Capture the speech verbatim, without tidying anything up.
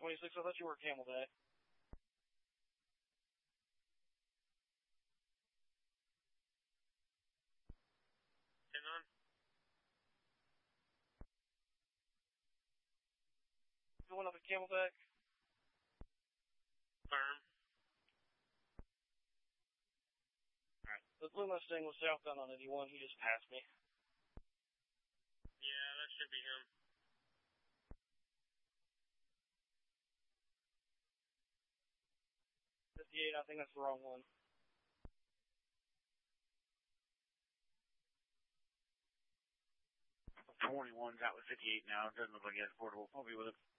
twenty-six, I thought you were Camelback. ten on. Going up at Camelback. Firm. Alright. The Blue Mustang was southbound on eighty-one. He just passed me. Yeah, that should be him. fifty-eight, I think that's the wrong one. twenty-one's out with fifty-eight now. It doesn't look like he has a portable. I'll be with him.